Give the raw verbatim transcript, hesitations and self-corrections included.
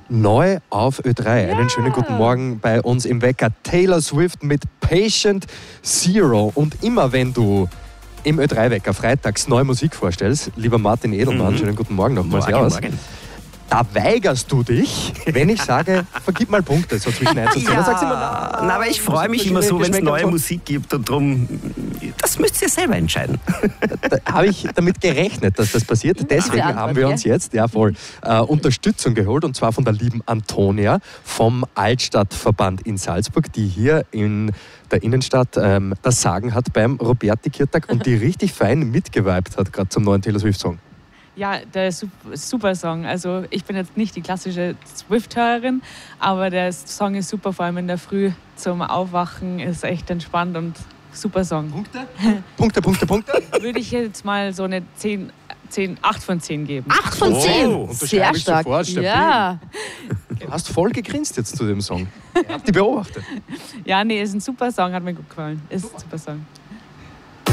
Neu auf Ö drei. Ja. Einen schönen guten Morgen bei uns im Wecker. Taylor Swift mit Patient Zero. Und immer wenn du im Ö drei Wecker freitags neue Musik vorstellst, lieber Martin Edelmann, mhm. schönen guten Morgen nochmal. Morgen, morgen. Da weigerst du dich, wenn ich sage, vergib mal Punkte, so zwischen eins und zehn. Ja, sagst du immer, na, na, aber ich freue mich immer so, wenn es neue Musik gibt und darum, das müsst ihr selber entscheiden. Da habe ich damit gerechnet, dass das passiert. Deswegen haben wir uns jetzt ja, voll äh, Unterstützung geholt, und zwar von der lieben Antonia vom Altstadtverband in Salzburg, die hier in der Innenstadt ähm, das Sagen hat beim Roberti-Kirtag und die richtig fein mitgeweibt hat, gerade zum neuen Taylor Swift-Song. Ja, der super Song. Also ich bin jetzt nicht die klassische Swift-Hörerin, aber der Song ist super, vor allem in der Früh zum Aufwachen, ist echt entspannt und super Song. Punkte? Punkte, Punkte, Punkte? Würde ich jetzt mal so eine zehn, zehn, acht von zehn geben. acht von zehn? Oh, sehr stark. Sofort, ja. Du hast voll gegrinst jetzt zu dem Song. Habt ihr beobachtet? Ja, nee, ist ein super Song, hat mir gut gefallen. Ist ein super Song.